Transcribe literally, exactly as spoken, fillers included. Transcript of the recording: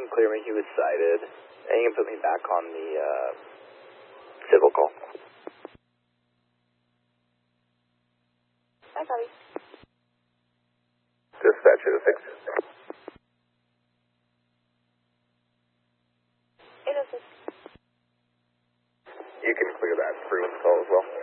clear me. He was cited. And you can put me back on the uh, civil call. Hi, Bobby. Dispatch to six. eight oh six. You can clear that through call as well.